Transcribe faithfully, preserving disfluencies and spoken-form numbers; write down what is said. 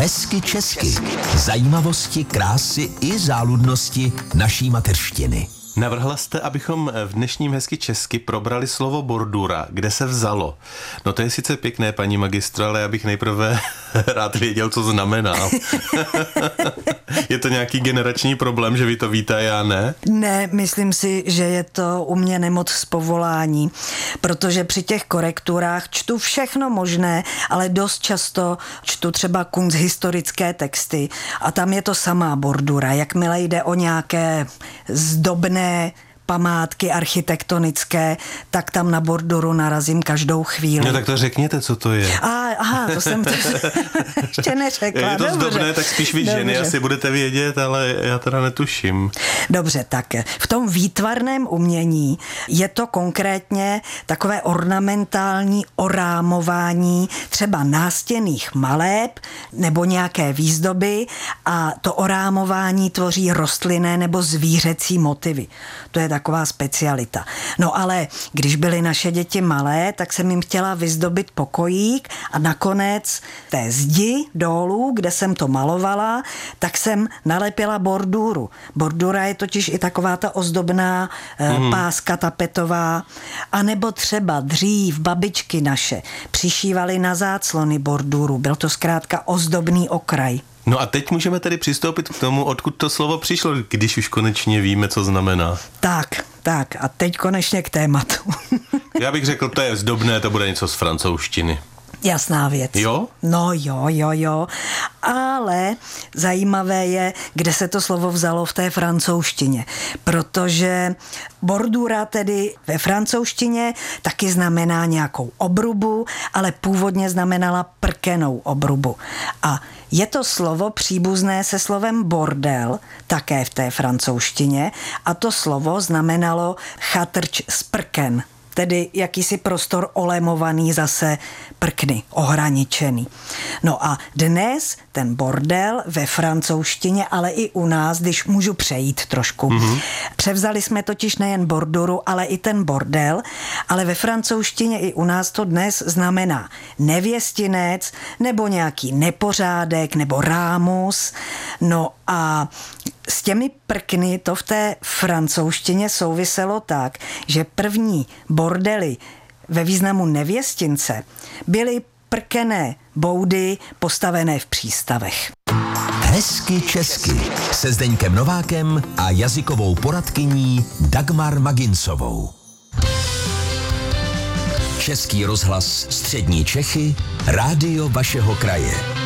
Hezky česky. Zajímavosti, krásy i záludnosti naší mateřštiny. Navrhla jste, abychom v dnešním Hezky česky probrali slovo bordura. Kde se vzalo? No to je sice pěkné, paní magistra, ale já bych nejprve rád věděl, co znamená. Je to nějaký generační problém, že vy to víte a já ne? Ne, myslím si, že je to u mě nemoc z povolání, protože při těch korekturách čtu všechno možné, ale dost často čtu třeba kunsthistorické texty a tam je to samá bordura. Jakmile jde o nějaké zdobné památky architektonické, tak tam na borduru narazím každou chvíli. No tak to řekněte, co to je. A, aha, to jsem to ještě neřekla. Je to Dobře. zdobné, tak spíš vy ženy Dobře. asi budete vědět, ale já teda netuším. Dobře, tak v tom výtvarném umění je to konkrétně takové ornamentální orámování třeba nástěnných maleb nebo nějaké výzdoby a to orámování tvoří rostlinné nebo zvířecí motivy. To je taková specialita. No ale když byly naše děti malé, tak jsem jim chtěla vyzdobit pokojík a nakonec té zdi dolů, kde jsem to malovala, tak jsem nalepila borduru. Bordura je totiž i taková ta ozdobná mm. páska tapetová. A nebo třeba dřív babičky naše přišívaly na záclony borduru. Byl to zkrátka ozdobný okraj. No a teď můžeme tedy přistoupit k tomu, odkud to slovo přišlo, když už konečně víme, co znamená. Tak, tak a teď konečně k tématu. Já bych řekl, to je zdobné, to bude něco z francouzštiny. Jasná věc. Jo? No jo, jo, jo. Ale zajímavé je, kde se to slovo vzalo v té francouzštině. Protože bordura tedy ve francouzštině taky znamená nějakou obrubu, ale původně znamenala prkenou obrubu. A je to slovo příbuzné se slovem bordel, také v té francouzštině, a to slovo znamenalo chatrč z prken. Tedy jakýsi prostor olemovaný, zase prkny, ohraničený. No a dnes ten bordel ve francouzštině, ale i u nás, když můžu přejít trošku. Mm-hmm. Převzali jsme totiž nejen borduru, ale i ten bordel, ale ve francouzštině i u nás to dnes znamená nevěstinec, nebo nějaký nepořádek, nebo rámus. No a s těmi prkny to v té francouzštině souviselo tak, že první bordely ve významu nevěstince byly prkené boudy postavené v přístavech. Hezky česky se Zdeňkem Novákem a jazykovou poradkyní Dagmar Maginsovou. Český rozhlas Střední Čechy, rádio vašeho kraje.